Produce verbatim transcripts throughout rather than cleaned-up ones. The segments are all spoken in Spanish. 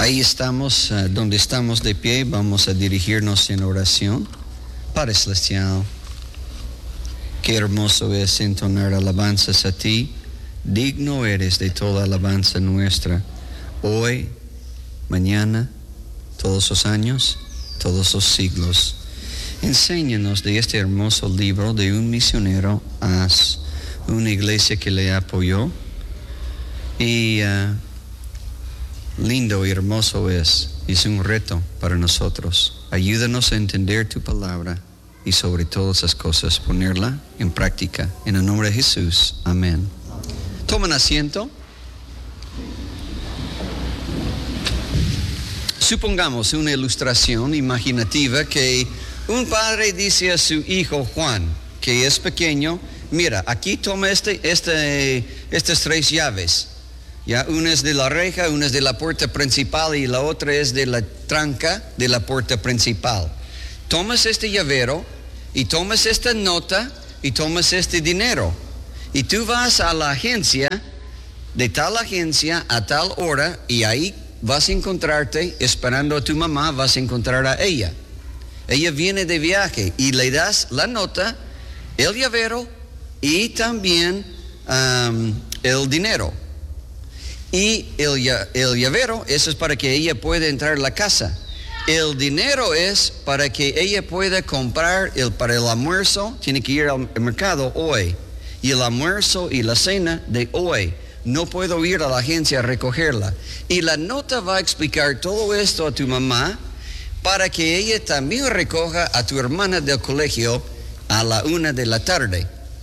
Ahí estamos, uh, donde estamos de pie, vamos a dirigirnos en oración. Padre Celestial, qué hermoso es entonar alabanzas a ti. Digno eres de toda alabanza nuestra, hoy, mañana, todos los años, todos los siglos. Enséñanos de este hermoso libro de un misionero, haz una iglesia que le apoyó. Y uh, lindo y hermoso es, es un reto para nosotros. Ayúdanos a entender tu palabra y sobre todas esas cosas ponerla en práctica. En el nombre de Jesús, amén. Tomen asiento. Supongamos una ilustración imaginativa que un padre dice a su hijo Juan, que es pequeño, mira, aquí toma este, este, estas tres llaves. Ya, una es de la reja, una es de la puerta principal y la otra es de la tranca de la puerta principal. Tomas este llavero y tomas esta nota y tomas este dinero. Y tú vas a la agencia, de tal agencia a tal hora, y ahí vas a encontrarte, esperando a tu mamá, vas a encontrar a ella. Ella viene de viaje y le das la nota, el llavero y también um, el dinero. Y el, el llavero, eso es para que ella pueda entrar a la casa. El dinero es para que ella pueda comprar el, para el almuerzo, tiene que ir al mercado hoy. Y el almuerzo y la cena de hoy. No puedo ir a la agencia a recogerla. Y la nota va a explicar todo esto a tu mamá para que ella también recoja a tu hermana del colegio a la una de la tarde.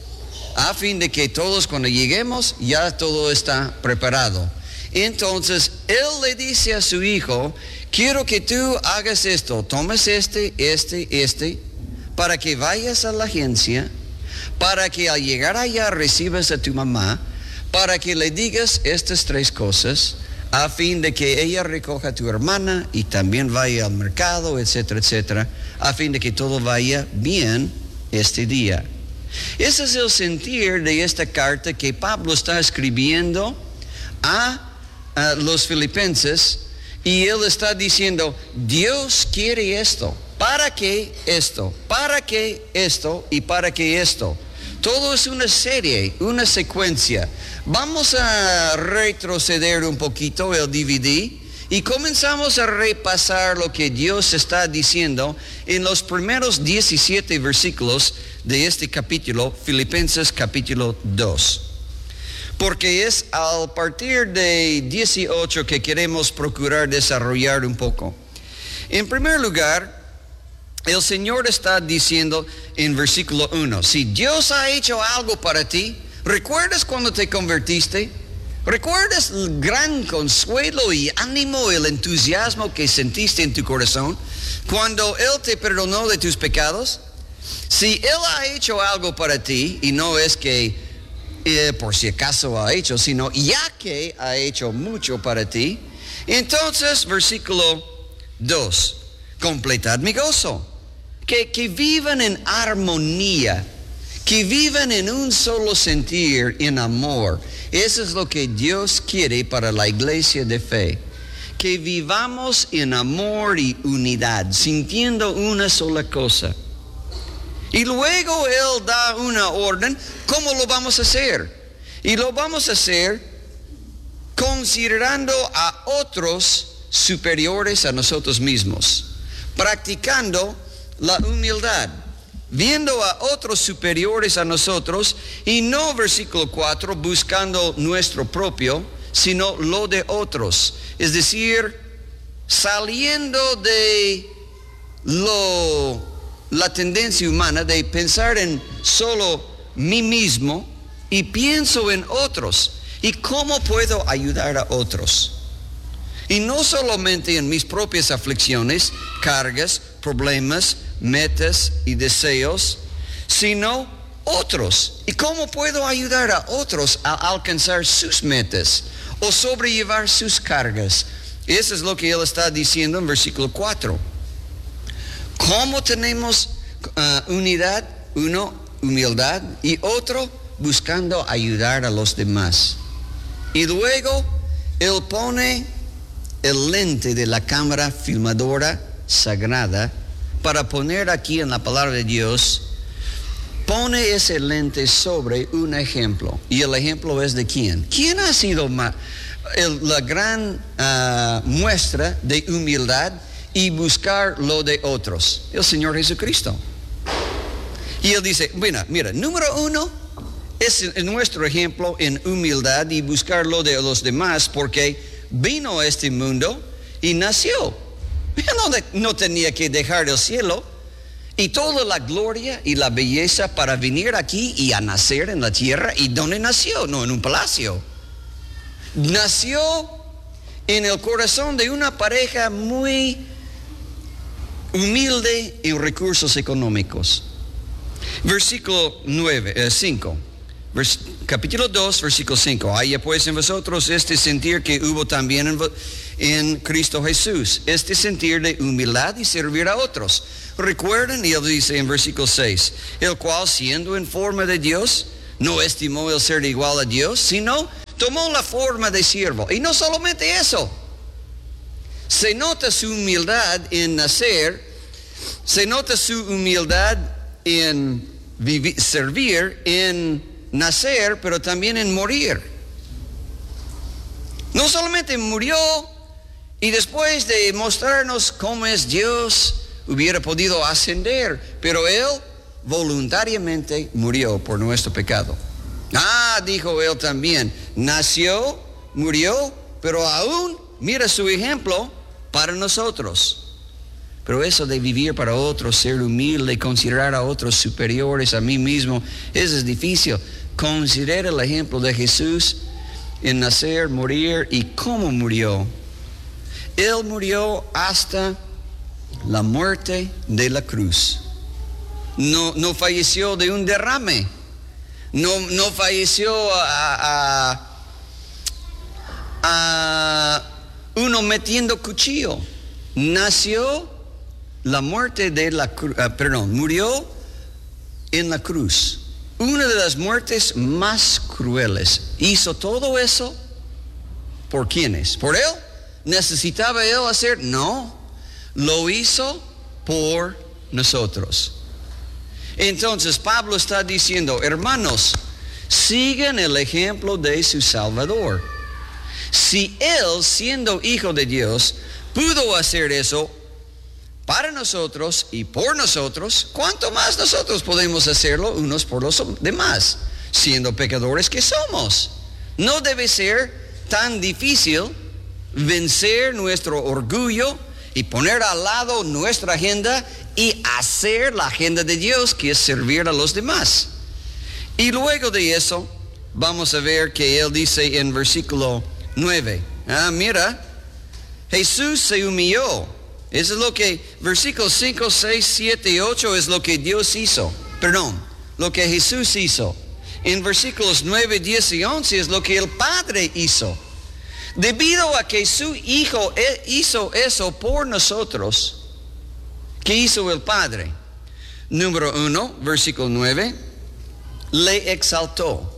A fin de que todos cuando lleguemos ya todo está preparado. Entonces él le dice a su hijo, quiero que tú hagas esto, tomes este, este, este, para que vayas a la agencia, para que al llegar allá recibas a tu mamá, para que le digas estas tres cosas, a fin de que ella recoja a tu hermana y también vaya al mercado, etcétera, etcétera, a fin de que todo vaya bien este día. Ese es el sentir de esta carta que Pablo está escribiendo a, a los filipenses, y él está diciendo, Dios quiere esto, ¿para qué esto? ¿Para qué esto? Y ¿para qué esto? Todo es una serie, una secuencia. Vamos a retroceder un poquito el D V D y comenzamos a repasar lo que Dios está diciendo en los primeros diecisiete versículos de este capítulo, Filipenses capítulo dos. Porque es a partir de dieciocho que queremos procurar desarrollar un poco. En primer lugar, el Señor está diciendo en versículo uno, si Dios ha hecho algo para ti, ¿recuerdas cuando te convertiste? ¿Recuerdas el gran consuelo y ánimo, el entusiasmo que sentiste en tu corazón cuando Él te perdonó de tus pecados? Si Él ha hecho algo para ti, y no es que eh, por si acaso ha hecho, sino ya que ha hecho mucho para ti, entonces versículo dos, completad mi gozo. Que, que vivan en armonía, que vivan en un solo sentir, en amor. Eso es lo que Dios quiere para la iglesia de fe. Que vivamos en amor y unidad, sintiendo una sola cosa. Y luego Él da una orden, ¿cómo lo vamos a hacer? Y lo vamos a hacer considerando a otros superiores a nosotros mismos, practicando la humildad, viendo a otros superiores a nosotros, y no, versículo cuatro, buscando nuestro propio, sino lo de otros. Es decir, saliendo de lo, la tendencia humana de pensar en solo mí mismo, y pienso en otros, y cómo puedo ayudar a otros. Y no solamente en mis propias aflicciones, cargas, problemas, metas y deseos, sino otros. ¿Y cómo puedo ayudar a otros a alcanzar sus metas o sobrellevar sus cargas? Eso es lo que Él está diciendo en versículo cuatro. ¿Cómo tenemos uh, unidad? Uno, humildad, y otro, buscando ayudar a los demás. Y luego Él pone el lente de la cámara filmadora sagrada para poner aquí en la palabra de Dios, pone ese lente sobre un ejemplo. Y el ejemplo es de quién. ¿Quién ha sido ma- el, la gran uh, muestra de humildad y buscar lo de otros? El Señor Jesucristo. Y Él dice, bueno, mira, número uno es nuestro ejemplo en humildad y buscar lo de los demás, porque vino a este mundo y nació. Él no, no tenía que dejar el cielo y toda la gloria y la belleza para venir aquí y a nacer en la tierra. ¿Y dónde nació? No en un palacio. Nació en el corazón de una pareja muy humilde en recursos económicos. Versículo nueve, eh, cinco. Vers, capítulo dos, versículo cinco. Haya pues en vosotros este sentir que hubo también en, en Cristo Jesús, este sentir de humildad y servir a otros. Recuerden, y él dice en versículo seis, el cual siendo en forma de Dios, no estimó el ser igual a Dios, sino tomó la forma de siervo. Y no solamente eso, se nota su humildad en nacer, se nota su humildad en vivir, servir, en nacer, pero también en morir. No solamente murió y después de mostrarnos cómo es Dios, hubiera podido ascender, pero Él voluntariamente murió por nuestro pecado. Ah, dijo Él también, nació, murió, pero aún mira su ejemplo para nosotros. Pero eso de vivir para otros, ser humilde, considerar a otros superiores a mí mismo, eso es difícil. Considera el ejemplo de Jesús en nacer, morir y cómo murió. Él murió hasta la muerte de la cruz. No, no falleció de un derrame. No, no falleció a, a, a uno metiendo cuchillo. Nació la muerte de la cruz, uh, perdón, murió en la cruz. Una de las muertes más crueles. Hizo todo eso ¿por quiénes? ¿Por Él? ¿Necesitaba Él hacer? No, lo hizo por nosotros. Entonces Pablo está diciendo, hermanos, sigan el ejemplo de su Salvador. Si Él, siendo Hijo de Dios, pudo hacer eso para nosotros y por nosotros, ¿cuánto más nosotros podemos hacerlo unos por los demás, siendo pecadores que somos? No debe ser tan difícil vencer nuestro orgullo y poner al lado nuestra agenda y hacer la agenda de Dios, que es servir a los demás. Y luego de eso, vamos a ver que Él dice en versículo nueve, ah, mira, Jesús se humilló. Eso es lo que, versículos cinco, seis, siete y ocho es lo que Dios hizo. Perdón, lo que Jesús hizo. En versículos nueve, diez y once es lo que el Padre hizo. Debido a que su Hijo hizo eso por nosotros, ¿qué hizo el Padre? Número uno, versículo nueve, le exaltó.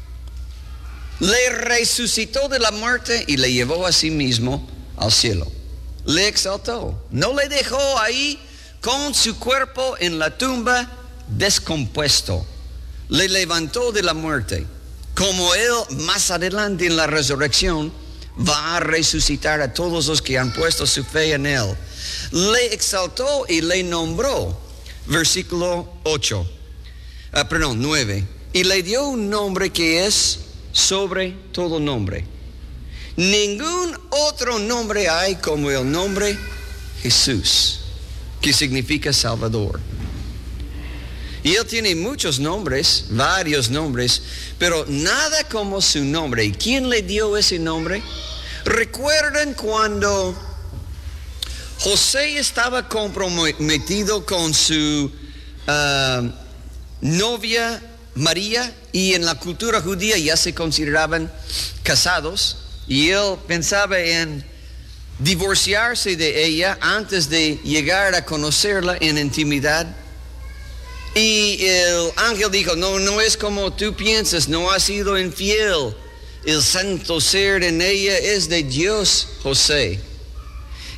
Le resucitó de la muerte y le llevó a sí mismo al cielo. Le exaltó. No le dejó ahí con su cuerpo en la tumba descompuesto. Le levantó de la muerte. Como Él más adelante en la resurrección va a resucitar a todos los que han puesto su fe en Él. Le exaltó y le nombró. Versículo ocho. Ah, perdón, nueve. Y le dio un nombre que es sobre todo nombre. Ningún otro nombre hay como el nombre Jesús, que significa Salvador. Y Él tiene muchos nombres, varios nombres, pero nada como su nombre. ¿Y quién le dio ese nombre? ¿Recuerdan cuando José estaba comprometido con su uh, novia María, y en la cultura judía ya se consideraban casados? Y él pensaba en divorciarse de ella antes de llegar a conocerla en intimidad. Y el ángel dijo, no, no es como tú piensas, no has sido infiel. El santo ser en ella es de Dios, José.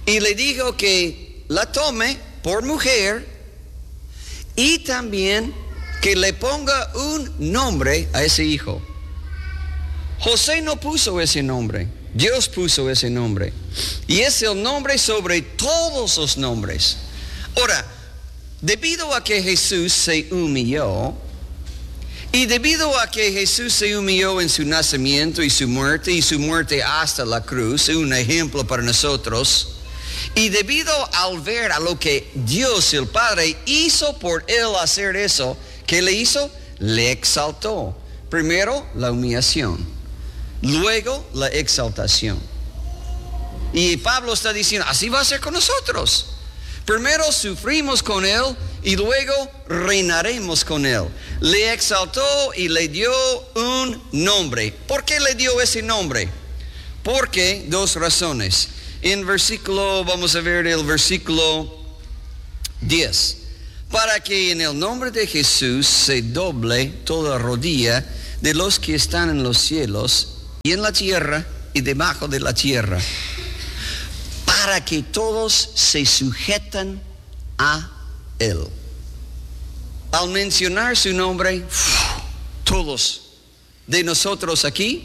y le dijo que la tome por mujer y también que le ponga un nombre a ese hijo. José no puso ese nombre, Dios puso ese nombre. Y es el nombre sobre todos los nombres. Ahora, debido a que Jesús se humilló, y debido a que Jesús se humilló en su nacimiento y su muerte, y su muerte hasta la cruz, es un ejemplo para nosotros, y debido al ver a lo que Dios el Padre hizo por él hacer eso, ¿qué le hizo? Le exaltó. Primero la humillación, luego la exaltación. Y Pablo está diciendo, así va a ser con nosotros. Primero sufrimos con él y luego reinaremos con él. Le exaltó y le dio un nombre. ¿Por qué le dio ese nombre? Porque dos razones. En versículo, vamos a ver el versículo diez. Para que en el nombre de Jesús se doble toda rodilla de los que están en los cielos y en la tierra y debajo de la tierra, para que todos se sujetan a él. Al mencionar su nombre, todos de nosotros aquí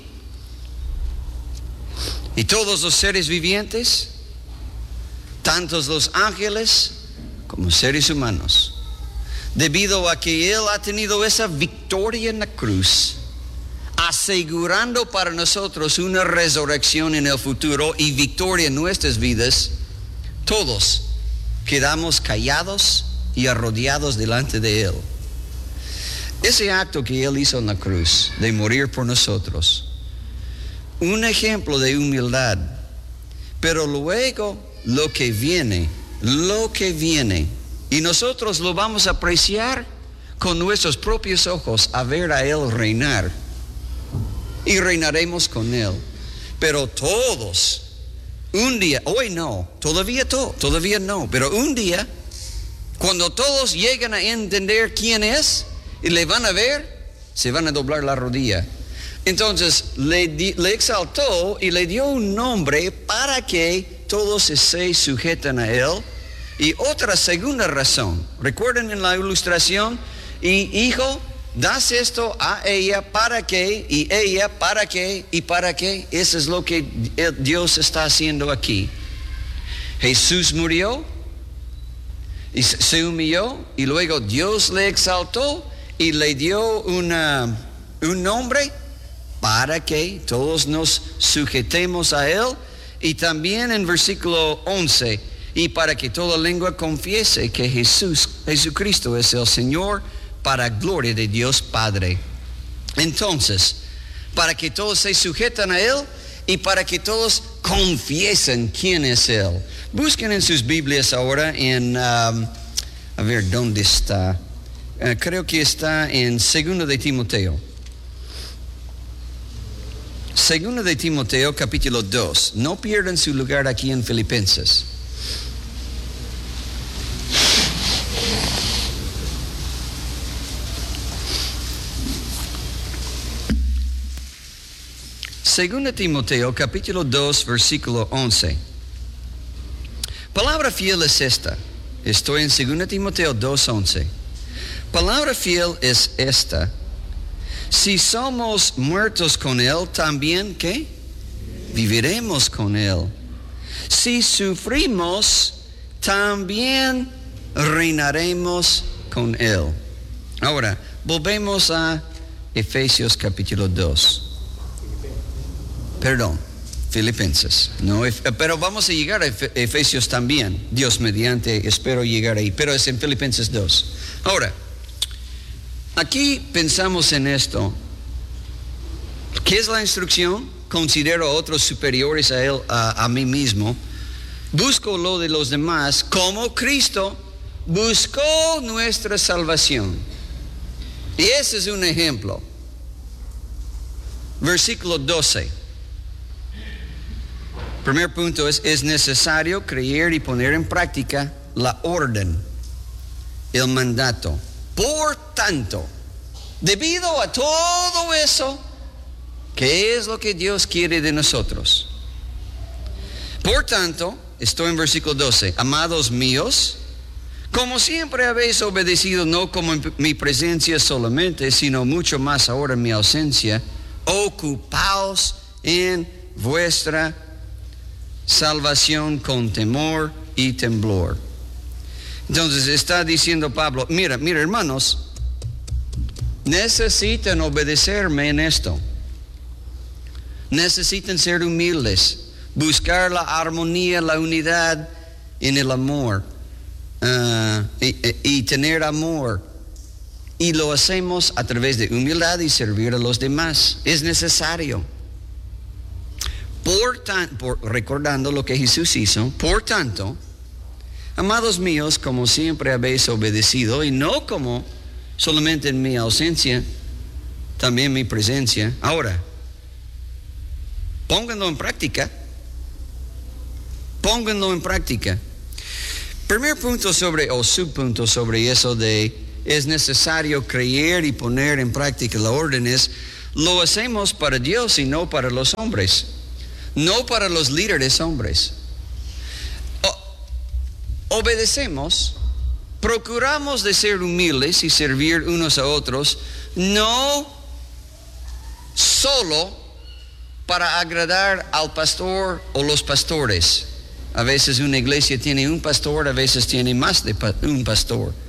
y todos los seres vivientes, tantos los ángeles como seres humanos, debido a que él ha tenido esa victoria en la cruz, asegurando para nosotros una resurrección en el futuro y victoria en nuestras vidas, todos quedamos callados y arrodillados delante de él. Ese acto que él hizo en la cruz, de morir por nosotros, un ejemplo de humildad, pero luego lo que viene, lo que viene, y nosotros lo vamos a apreciar con nuestros propios ojos, a ver a él reinar. Y reinaremos con él. Pero todos, un día, hoy no, todavía to, todavía no, pero un día, cuando todos lleguen a entender quién es y le van a ver, se van a doblar la rodilla. Entonces le, di, le exaltó y le dio un nombre para que todos se sujetan a él. Y otra segunda razón, recuerden en la ilustración, y hijo, das esto a ella para que, y ella para que, y para que. Eso es lo que Dios está haciendo aquí. Jesús murió y se humilló, y luego Dios le exaltó y le dio una, un nombre para que todos nos sujetemos a él. Y también en versículo once, y para que toda lengua confiese que Jesús, Jesucristo es el Señor, para gloria de Dios Padre. Entonces, para que todos se sujetan a él y para que todos confiesen quién es él. Busquen en sus Biblias ahora en, um, a ver, ¿dónde está? Uh, creo que está en Segundo de Timoteo. Segundo de Timoteo, capítulo dos. No pierdan su lugar aquí en Filipenses. Segunda Timoteo, capítulo dos, versículo once. Palabra fiel es esta. Estoy en Segunda Timoteo dos, once. Palabra fiel es esta. Si somos muertos con él, también, ¿qué? Viviremos con él. Si sufrimos, también reinaremos con él. Ahora, volvemos a Efesios capítulo dos. Perdón, Filipenses. No, pero vamos a llegar a Efesios también. Dios mediante, espero llegar ahí. Pero es en Filipenses dos. Ahora, aquí pensamos en esto. ¿Qué es la instrucción? Considero a otros superiores a él, a, a mí mismo. Busco lo de los demás como Cristo buscó nuestra salvación. Y ese es un ejemplo. Versículo doce. Primer punto es, es necesario creer y poner en práctica la orden, el mandato. Por tanto, debido a todo eso, ¿qué es lo que Dios quiere de nosotros? Por tanto, estoy en versículo doce. Amados míos, como siempre habéis obedecido, no como en mi presencia solamente, sino mucho más ahora en mi ausencia, ocupaos en vuestra salvación con temor y temblor. Entonces está diciendo Pablo, mira, mira hermanos, necesitan obedecerme en esto. Necesitan ser humildes, buscar la armonía, la unidad en el amor, uh, y, y tener amor. Y lo hacemos a través de humildad y servir a los demás. Es necesario. Por tan, por, recordando lo que Jesús hizo, por tanto, amados míos, como siempre habéis obedecido, y no como solamente en mi ausencia, también en mi presencia. Ahora, pónganlo en práctica. Pónganlo en práctica. Primer punto sobre, o subpunto sobre eso de es necesario creer y poner en práctica la orden es, lo hacemos para Dios y no para los hombres. No para los líderes hombres. O, obedecemos, procuramos de ser humildes y servir unos a otros, no solo para agradar al pastor o los pastores. A veces una iglesia tiene un pastor, a veces tiene más de un pastor.